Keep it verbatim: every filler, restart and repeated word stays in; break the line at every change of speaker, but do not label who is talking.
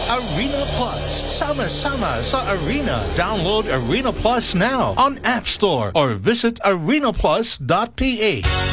Arena Plus. Sama-sama sa Arena. Download Arena Plus now on App Store or visit arena plus dot p h.